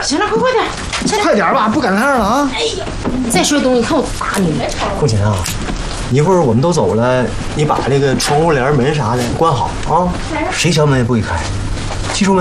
行了，快点， 快点吧，不赶趟了啊！ 哎呀，你再说东西，看我打你！ 红琴啊，一会儿我们都走了，你把这个窗户帘门啥的关好啊，谁敲门也不许开，记住没？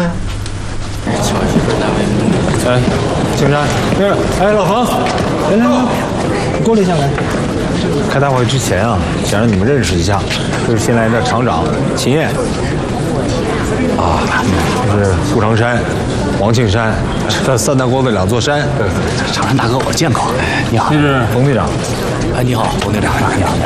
哎，青山，哎，老冯，来，你过来一下来。开大会之前啊，想让你们认识一下，这是新来的厂长秦燕。啊，这是顾长山、王庆山，这三大锅的2座山。 长山大哥，我见过。你好， 这是冯队长。 哎，你好，冯队长。你好。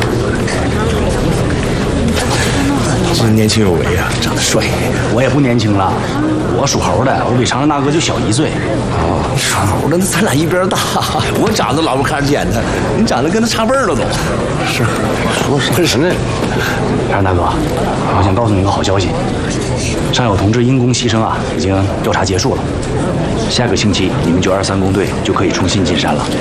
真年轻有为啊，长得帅。我也不年轻了，我属猴的，我比长山大哥就小1岁。 哦，属猴的，那咱俩一边大。我长得老不看见他，你长得跟他差辈儿了都。 是，说什么呢？长山大哥，我想告诉你一个好消息，上有同志因公牺牲啊，已经调查结束了。下个星期你们923工队就可以重新进山了。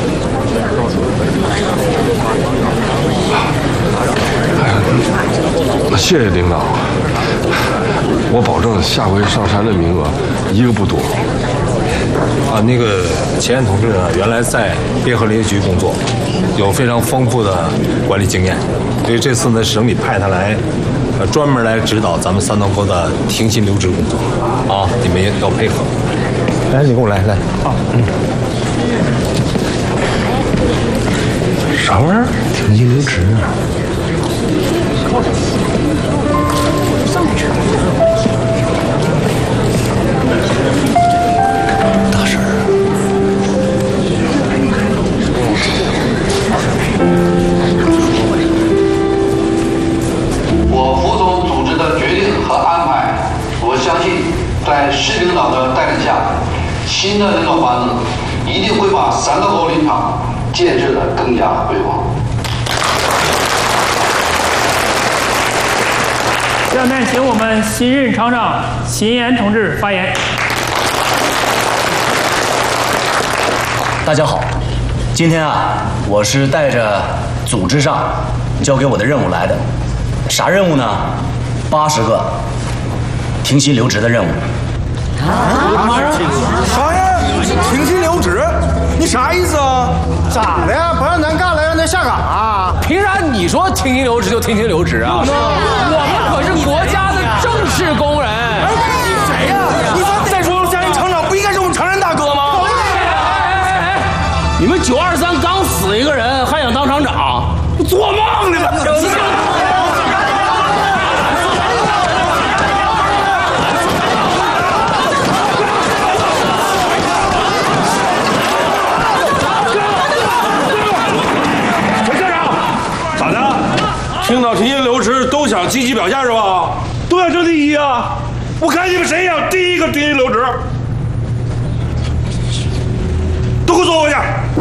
谢谢领导，我保证下回上山的名额一个不多。 啊，那个秦燕同志呢，原来在汴河林业局工作，有非常丰富的管理经验，所以这次呢，省里派他来，专门来指导咱们三道沟的停薪留职工作。啊，你们也要配合。来，你跟我来。啊， 啥玩意儿？停薪留职啊？大婶儿， 我服从组织的决定和安排，我相信在市领导的带领下，新的领导班子一定会把三道沟林场建设得更加辉煌。 下面请我们新任厂长秦岩同志发言。 大家好，今天啊，我是带着组织上交给我的任务来的。啥任务呢？80个停薪留职的任务。 啥呀？停薪留职？你啥意思啊？咋的呀？不让咱干了，让咱下岗啊？ 凭啥你说停薪留职就停薪留职啊？我们可是国家的正式工人。 哎，你谁呀？你说再说下任厂长不应该是我们长山大哥吗？ 你们923刚死一个人，还想当厂长？做梦呢吧！ 听到停薪留职都想积极表现是吧？都想争第一啊！我看你们谁想第一个停薪留职，都给我坐过去。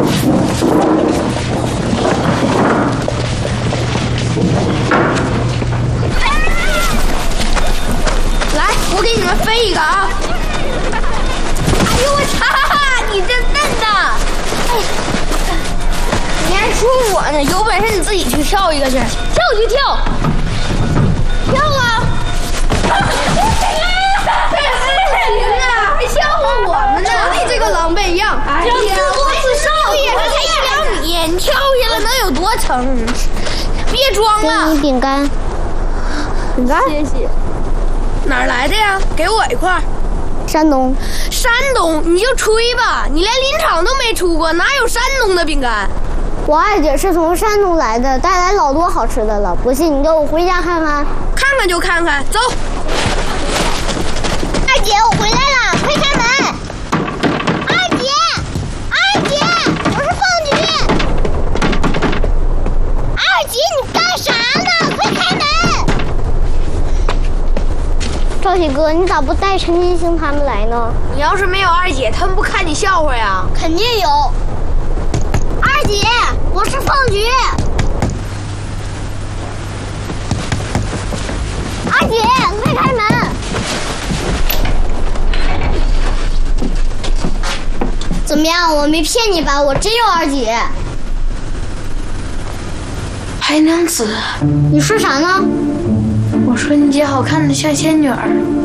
来，我给你们飞一个啊！哎呦我操！你真嫩呐！哎，你还说我呢？有本事你自己去跳一个去，跳就跳，跳啊！行啊，还笑话我们呢！瞅你这个狼狈样！哎呀，自作自受！也是才1、2米，你跳下来能有多沉？别装了！ 给你饼干。 饼干？谢谢。哪儿来的呀？给我一块。 山东。 山东？你就吹吧，你连林场都没出过，哪有山东的饼干？ 我二姐是从山东来的，带来老多好吃的了。不信你跟我回家看看。 看看就看看，走。 二姐，我回来了，快开门！二姐，二姐，我是凤菊。二姐，你干啥呢？快开门！赵喜哥，你咋不带陈金星他们来呢？ 你要是没有二姐，他们不看你笑话呀？ 肯定有。二姐，我是凤菊。二姐，快开门！怎么样？我没骗你吧？我真有二姐。 白娘子， 你说啥呢？ 我说你姐好看的像仙女儿。